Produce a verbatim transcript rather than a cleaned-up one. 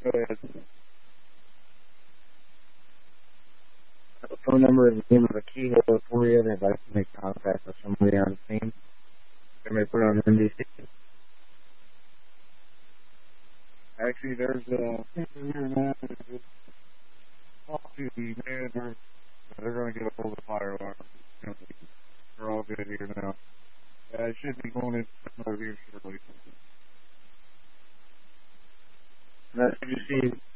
Go ahead. The phone number and the name of a keyhole for you that I'd like to make contact with somebody on the team. They may put it on N B C. Actually, there's a people here now that just talk to the manager. They're going to get a hold of the fire alarm. They're all good here now. Uh, it should be going in over here shortly. That's what you see.